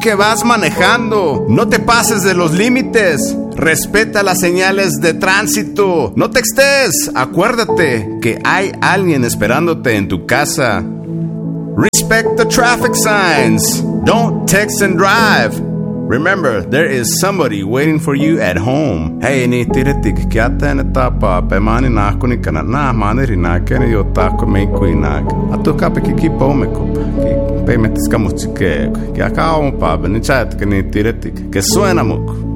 que vas manejando. No te pases de los límites. Respeta las señales de tránsito. No textes. Acuérdate que hay alguien esperándote en tu casa. Respect the traffic signs. Don't text and drive. Remember, there is somebody waiting for you at home. Hey, ni tiretik kiata ne tapa pe mani na kuni kana na mani rina kene yo tako me kuina. Atu kape ki pomeko. Ki pe metis kamuchike. Ki akao pa ni chat ke ni tiretik. Que suena mucho.